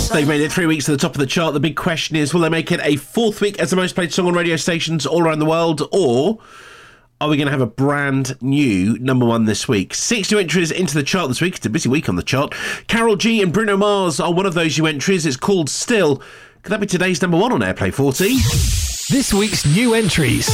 They've made it 3 weeks to the top of the chart. The big question is, will they make it a fourth week as the most played song on radio stations all around the world, or are we going to have a brand new number one this week? 6 new entries into the chart this week. It's a busy week on the chart. Karol G and Bruno Mars are one of those new entries. It's called Still. Could that be today's number one on Airplay 40? This week's new entries.